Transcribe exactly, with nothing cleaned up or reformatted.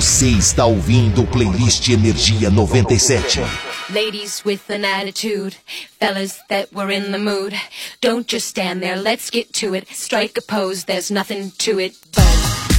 Você está ouvindo o Playlist Energia noventa e sete. Ladies with an attitude, fellas that were in the mood. Don't just stand there, let's get to it. Strike a pose, there's nothing to it but